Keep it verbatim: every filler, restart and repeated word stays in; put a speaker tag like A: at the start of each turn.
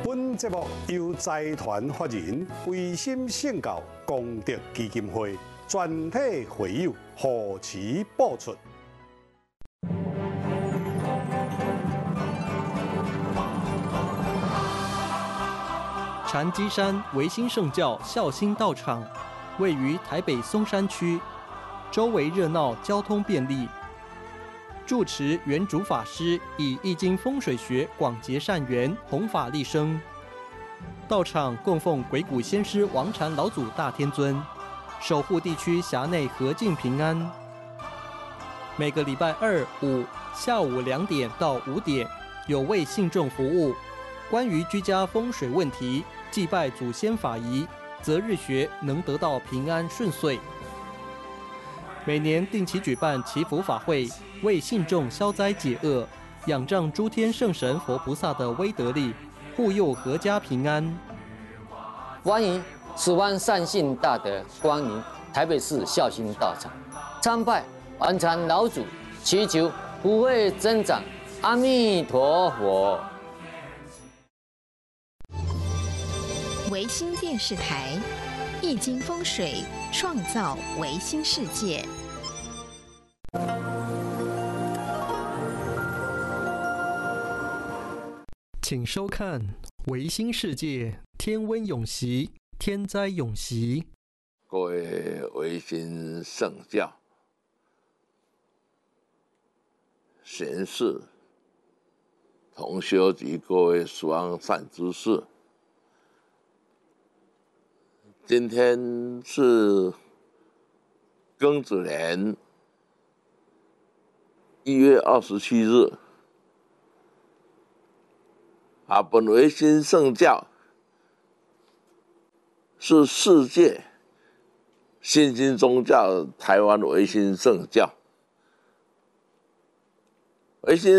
A: 本节目由财团法人维心圣教功德基金会全体会友护持播出。
B: 禅机山维新圣教孝心道场位于台北松山区，周围热闹，交通便利。住持原主法师以易经风水学广结善缘，弘法利生。道场供奉鬼谷先师王禅老祖大天尊，守护地区辖内和静平安。每个礼拜二、五下午两点到五点有为信众服务。关于居家风水问题，祭拜祖先法仪，择日学能得到平安顺遂。每年定期举办祈福法会，为信众消灾解厄，仰仗诸天圣神佛菩萨的威德力，护佑阖家平安。
C: 欢迎十方善信大德光临台北市孝心道场，参拜王禅老祖，祈求福慧增长。阿弥陀佛。
D: 维新电视台，易经风水创造维新世界。
B: 请收看《维新世界天温永息，天灾永息》。
E: 各位维新圣教贤士、同修及各位十方善知识，今天是庚子年一月二十七日。啊，本维新圣教是世界新兴宗教台湾维新圣教。维新